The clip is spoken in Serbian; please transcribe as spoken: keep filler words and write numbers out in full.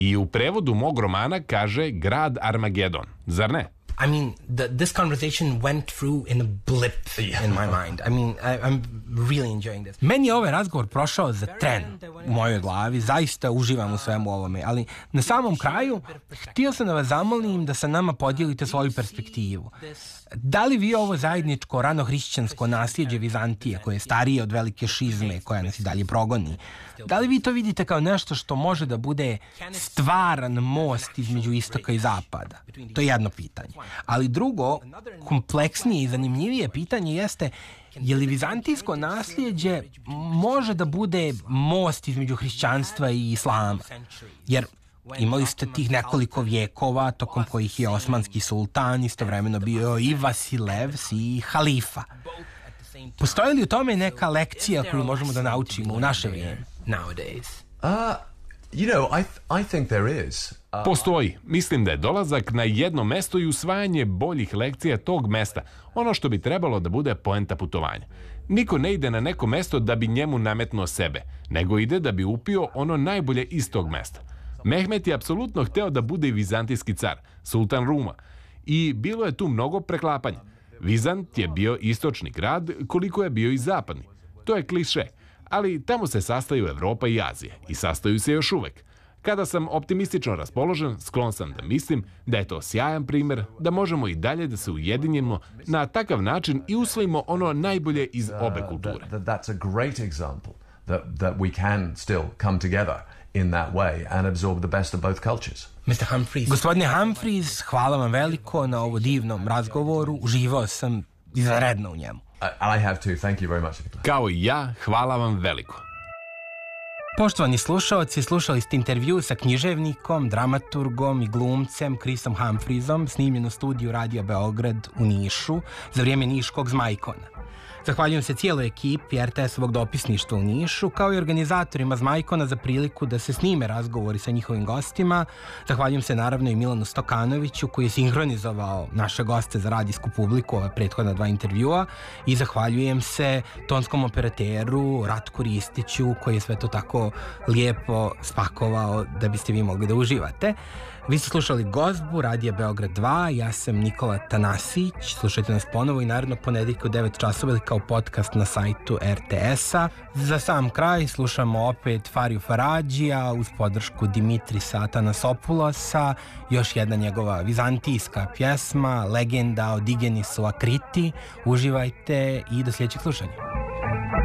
I u prevodu mog romana kaže grad Armagedon, zar ne? I mean, the, this conversation went through in a blip in my mind. I mean, I, I'm really enjoying this. Meni je ovaj razgovor prošao za tren u mojoj glavi. Zaista uživam u svemu ovome. Ali na samom kraju, htio sam da vas zamolim da sa nama podijelite svoju perspektivu. Da li vi ovo zajedničko ranohrišćansko nasljeđe Vizantije, koje je starije od velike šizme, koja nas i dalje progoni, da li vi to vidite kao nešto što može da bude stvaran most između istoka i zapada? To je jedno pitanje. Ali drugo, kompleksnije i zanimljivije pitanje jeste, je li vizantijsko nasljeđe može da bude most između hrišćanstva i islama? Jer imali ste tih nekoliko vjekova tokom kojih je osmanski sultan istovremeno bio i Vasilevs i halifa. Postoji li u tome neka lekcija koju možemo da naučimo u naše vrijeme? Nowadays. Uh, you know, I, th- I think there is. Uh, Postoji. Mislim da je dolazak na jedno mesto i usvajanje boljih lekcija tog mesta ono što bi trebalo da bude poenta putovanja. Niko ne ide na neko mesto da bi njemu nametnuo sebe, nego ide da bi upio ono najbolje iz tog mesta. Mehmet je apsolutno hteo da bude i vizantijski car, sultan Ruma. I bilo je tu mnogo preklapanja. Vizant je bio istočni grad koliko je bio i zapadni. To je kliše, ali tamo se sastaju Evropa i Azija i sastaju se još uvek. Kada sam optimistično raspoložen, sklon sam da mislim da je to sjajan primjer, da možemo i dalje da se ujedinimo na takav način i usvojimo ono najbolje iz obe kulture. Uh, that, that's a great example that, that we can still come together in that way and absorb the best of both cultures. mister Humphreys. Gospodine Humphreys, hvala vam veliko na ovo divnom razgovoru. Uživao sam izvanredno u njemu. Uh, and I have too. Thank you very much. Kao i ja, hvala vam veliko. Poštovani slušaoci, slušali ste intervju sa književnikom, dramaturgom i glumcem Chrisom Humphreys-om, snimljen u studiju Radija Beograd u Nišu za vrijeme Niškog Zmajkona. Zahvaljujem se cijeloj ekipi er te esovog dopisništva u Nišu, kao i organizatorima Zmajkona za priliku da se snime razgovori sa njihovim gostima. Zahvaljujem se naravno i Milanu Stokanoviću koji je sinhronizovao naše goste za radijsku publiku, ova prethodna dva intervjua, i zahvaljujem se tonskom operateru Ratku Ristiću koji je sve to tako lijepo spakovao da biste vi mogli da uživate. Vi ste slušali Gozbu, Radija Beograd dva, ja sam Nikola Tanasić, slušajte nas ponovo i narednog ponedjeljka u devet časova ili kao podcast na sajtu er te esa. Za sam kraj slušamo opet Fariju Faradžija uz podršku Dimitrisa Atanasopulosa, još jedna njegova vizantijska pjesma, Legenda o Digenisu Akriti. Uživajte i do sljedećeg slušanja.